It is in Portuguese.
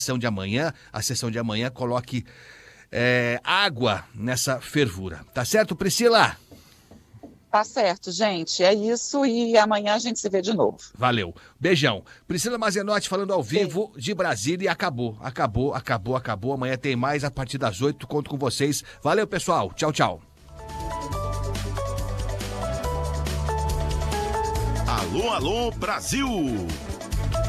de amanhã, a sessão de amanhã, coloque água nessa fervura. Tá certo, Priscila? Tá certo, gente. É isso e amanhã a gente se vê de novo. Valeu. Beijão. Priscila Mazenotti falando ao vivo de Brasília e acabou. Amanhã tem mais a partir das 8. Conto com vocês. Valeu, pessoal. Tchau, tchau. Alô, alô, Brasil!